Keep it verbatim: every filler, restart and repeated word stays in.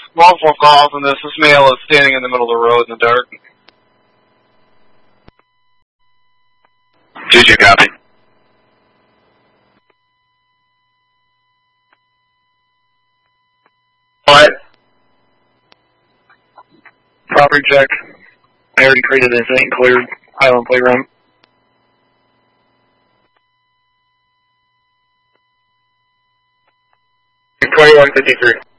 multiple calls on this. This male is standing in the middle of the road in the dark. two two, copy. What? Property check. I already created this and cleared Island Playground. twenty-one fifty-three.